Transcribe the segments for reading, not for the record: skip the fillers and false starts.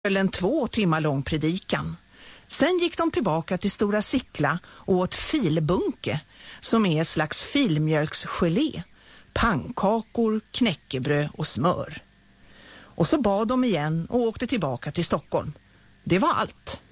höll en 2 timmar lång predikan. Sen gick de tillbaka till Stora Sickla och åt filbunke, som är ett slags filmjölksgelé, pannkakor, knäckebröd och smör. Och så bad de igen och åkte tillbaka till Stockholm. Det var allt.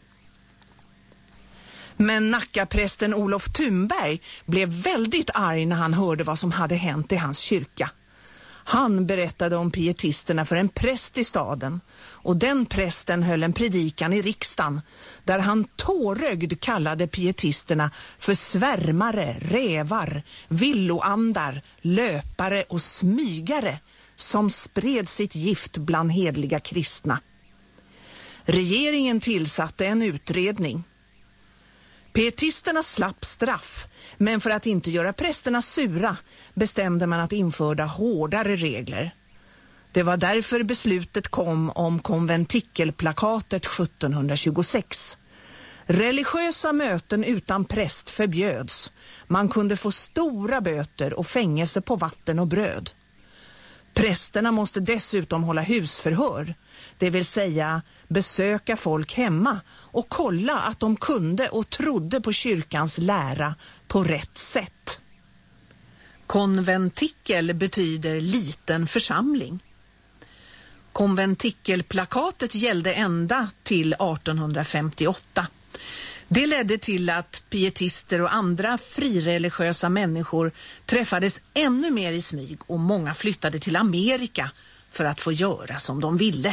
Men Nackaprästen Olof Thunberg blev väldigt arg när han hörde vad som hade hänt i hans kyrka. Han berättade om pietisterna för en präst i staden, och den prästen höll en predikan i riksdagen där han tårögd kallade pietisterna för svärmare, rävar, villoandar, löpare och smygare som spred sitt gift bland hedliga kristna. Regeringen tillsatte en utredning. Pietisterna slapp straff, men för att inte göra prästerna sura bestämde man att införa hårdare regler. Det var därför beslutet kom om konventikelplakatet 1726. Religiösa möten utan präst förbjöds. Man kunde få stora böter och fängelse på vatten och bröd. Prästerna måste dessutom hålla husförhör, det vill säga besöka folk hemma och kolla att de kunde och trodde på kyrkans lära på rätt sätt. Konventikel betyder liten församling. Konventikelplakatet gällde ända till 1858. Det ledde till att pietister och andra frireligiösa människor träffades ännu mer i smyg, och många flyttade till Amerika för att få göra som de ville.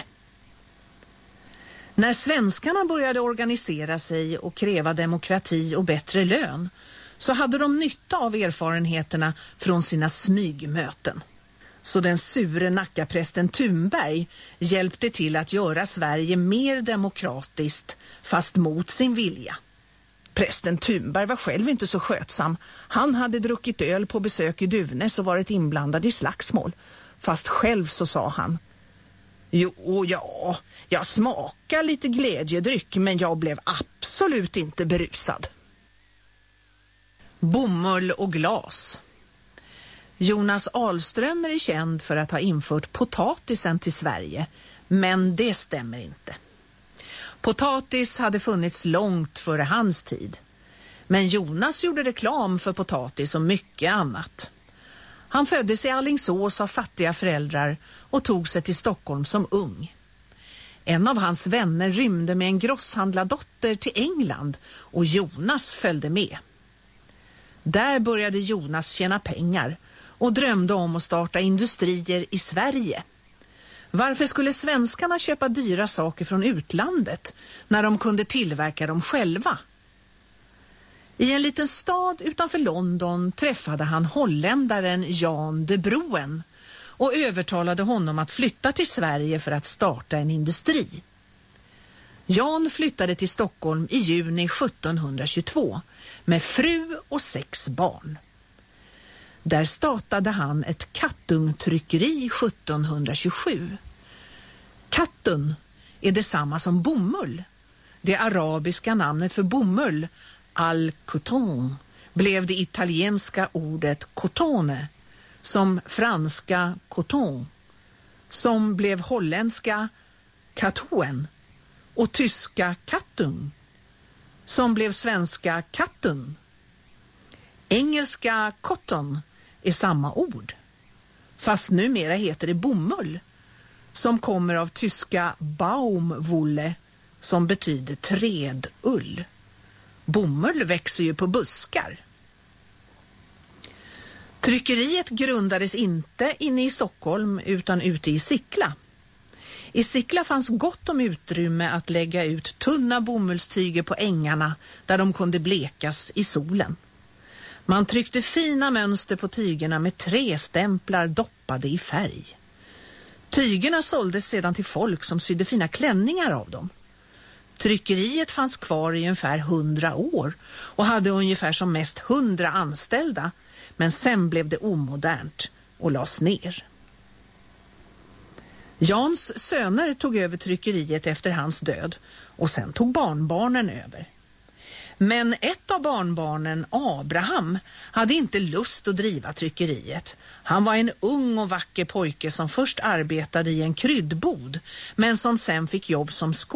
När svenskarna började organisera sig och kräva demokrati och bättre lön, så hade de nytta av erfarenheterna från sina smygmöten. Så den sure Nackaprästen Thunberg hjälpte till att göra Sverige mer demokratiskt, fast mot sin vilja. Prästen Thunberg var själv inte så skötsam. Han hade druckit öl på besök i Duvnäs och varit inblandad i slagsmål. Fast själv så sa han: Jo, ja, jag smakar lite glädjedryck, men jag blev absolut inte berusad. Bomull och glas. Jonas Ahlströmer är känd för att ha infört potatisen till Sverige, men det stämmer inte. Potatis hade funnits långt före hans tid. Men Jonas gjorde reklam för potatis och mycket annat. Han föddes i Alingsås av fattiga föräldrar och tog sig till Stockholm som ung. En av hans vänner rymde med en grosshandlardotter till England och Jonas följde med. Där började Jonas tjäna pengar och drömde om att starta industrier i Sverige. Varför skulle svenskarna köpa dyra saker från utlandet när de kunde tillverka dem själva? I en liten stad utanför London träffade han holländaren Jan de Broen och övertalade honom att flytta till Sverige för att starta en industri. Jan flyttade till Stockholm i juni 1722 med fru och 6 barn. Där startade han ett kattungtryckeri 1727. Kattun är detsamma som bomull. Det arabiska namnet för bomull, al-coton, blev det italienska ordet cotone, som franska coton, som blev holländska katoen, och tyska kattung, som blev svenska kattun. Engelska cotton är samma ord, fast numera heter det bomull, som kommer av tyska Baumwolle, som betyder trädull. Bomull växer ju på buskar. Tryckeriet grundades inte inne i Stockholm utan ute i Sickla. I Sickla fanns gott om utrymme att lägga ut tunna bomullstyger på ängarna där de kunde blekas i solen. Man tryckte fina mönster på tygerna med trästämplar doppade i färg. Tygerna såldes sedan till folk som sydde fina klänningar av dem. Tryckeriet fanns kvar i ungefär 100 år och hade ungefär som mest 100 anställda, men sen blev det omodernt och lades ner. Jans söner tog över tryckeriet efter hans död och sen tog barnbarnen över. Men ett av barnbarnen, Abraham, hade inte lust att driva tryckeriet. Han var en ung och vacker pojke som först arbetade i en kryddbod, men som sen fick jobb som